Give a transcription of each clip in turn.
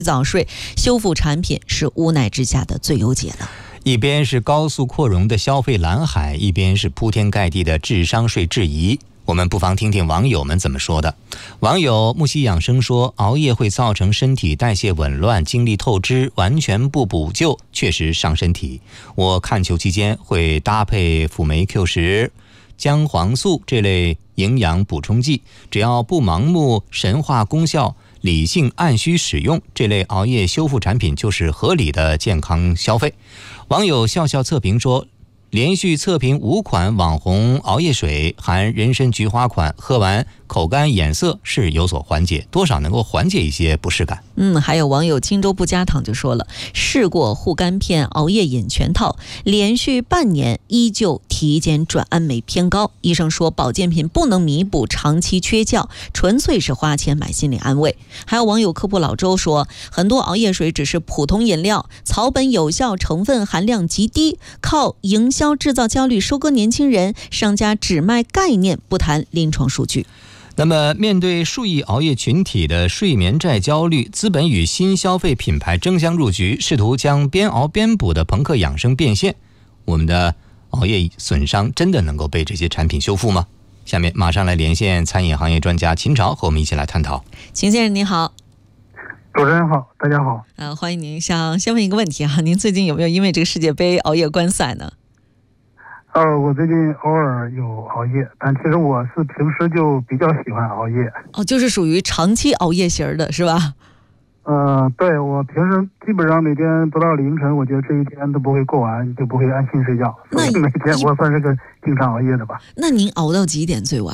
早睡，修复产品是无奈之下的最优解了。 一边是高速扩容的消费蓝海，一边是铺天盖地的智商税质疑。我们不妨听听网友们怎么说的。网友木西养生说，熬夜会造成身体代谢紊乱，精力透支，完全不补救确实伤身体。我看球期间会搭配辅酶 Q10、姜黄素这类营养补充剂，只要不盲目神话功效，理性按需使用，这类熬夜修复产品就是合理的健康消费。网友笑笑测评说，连续测评5款网红熬夜水，含人参菊花款，喝完口干眼涩是有所缓解，多少能够缓解一些不适感。 还有网友荆州不加糖就说了，试过护肝片、熬夜饮全套，连续半年依旧体检转氨酶偏高，医生说保健品不能弥补长期缺觉，纯粹是花钱买心理安慰。还有网友科普老周说，很多熬夜水只是普通饮料，草本有效成分含量极低，靠营销制造焦虑，收割年轻人，商家只卖概念，不谈临床数据。 那么面对数亿熬夜群体的睡眠债焦虑，资本与新消费品牌争相入局，试图将边熬边补的朋克养生变现。我们的熬夜损伤真的能够被这些产品修复吗？下面马上来连线餐饮行业专家秦朝，和我们一起来探讨。 秦先生您好。 主持人好，大家好。 欢迎您。想先问一个问题您最近有没有因为这个世界杯熬夜观赛呢？ 我最近偶尔有熬夜，但其实我是平时就比较喜欢熬夜。 就是属于长期熬夜型的是吧？ 对，我平时基本上每天不到凌晨，我觉得这一天都不会过完，就不会安心睡觉。所以每天我算是个经常熬夜的吧。 那您熬到几点最晚？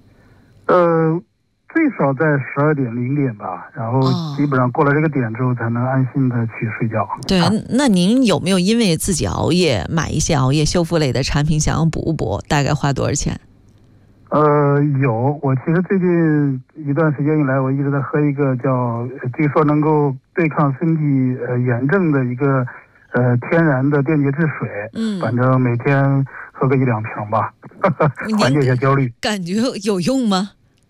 最少在12点0点吧，然后基本上过了这个点之后才能安心的去睡觉。 对，那您有没有因为自己熬夜买一些熬夜修复类的产品想要补补？大概花多少钱？ 有，我其实最近一段时间以来，我一直在喝一个叫据说能够对抗身体炎症的一个天然的电解质水。反正每天喝个1-2瓶吧，缓解一下焦虑。 感觉有用吗？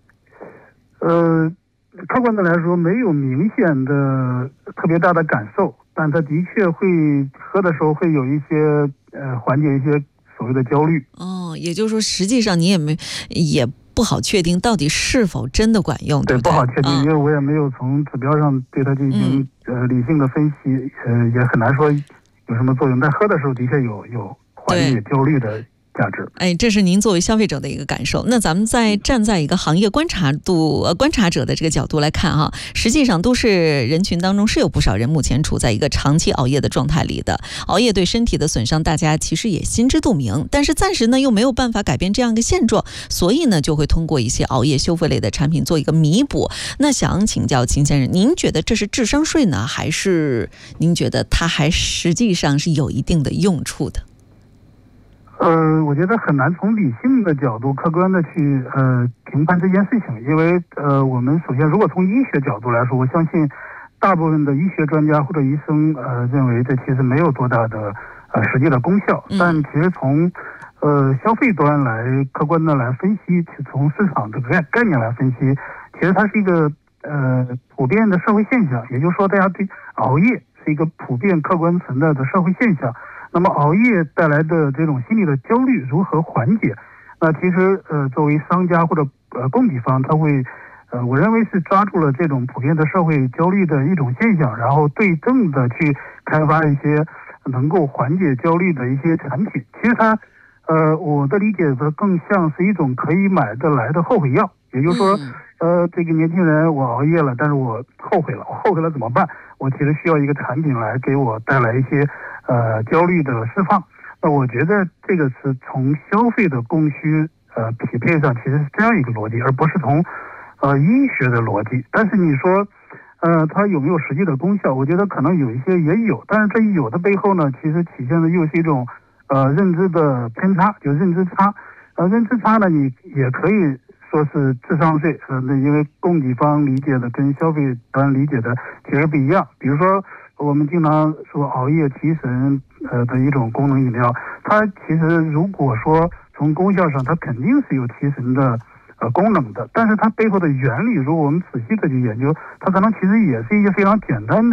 客观的来说，没有明显的特别大的感受，但它的确会喝的时候会有一些缓解一些所谓的焦虑。 也就是说，实际上你也不好确定到底是否真的管用，对不对？ 不好确定，因为我也没有从指标上对它进行理性的分析，也很难说有什么作用。但喝的时候的确有缓解焦虑的价值。 这是您作为消费者的一个感受。那咱们再站在一个行业观察者的这个角度来看实际上都市人群当中是有不少人目前处在一个长期熬夜的状态里的。熬夜对身体的损伤，大家其实也心知肚明，但是暂时呢又没有办法改变这样一个现状，所以呢就会通过一些熬夜修复类的产品做一个弥补。那想请教秦先生，您觉得这是智商税呢，还是您觉得它还实际上是有一定的用处的？ 我觉得很难从理性的角度客观的去评判这件事情，因为我们首先如果从医学角度来说，我相信大部分的医学专家或者医生认为这其实没有多大的实际的功效。但其实从消费端来客观的来分析，从市场这个概念来分析，其实它是一个普遍的社会现象，也就是说大家对熬夜是一个普遍客观存在的社会现象。那么熬夜带来的这种心理的焦虑如何缓解？那其实作为商家或者供给方，他会我认为是抓住了这种普遍的社会焦虑的一种现象，然后对症的去开发一些能够缓解焦虑的一些产品。其实它我的理解则更像是一种可以买得来的后悔药。也就是说这个年轻人我熬夜了，但是我后悔了怎么办？我其实需要一个产品来给我带来一些焦虑的释放。那我觉得这个是从消费的供需匹配上，其实是这样一个逻辑，而不是从医学的逻辑。但是你说它有没有实际的功效？我觉得可能有一些也有，但是这有的背后呢，其实体现的又是一种认知的偏差，就是认知差。认知差呢，你也可以说是智商税，因为供给方理解的跟消费端理解的其实不一样。比如说我们经常说熬夜提神的一种功能饮料，它其实如果说从功效上，它肯定是有提神的功能的，但是它背后的原理，如果我们仔细的去研究，它可能其实也是一些非常简单的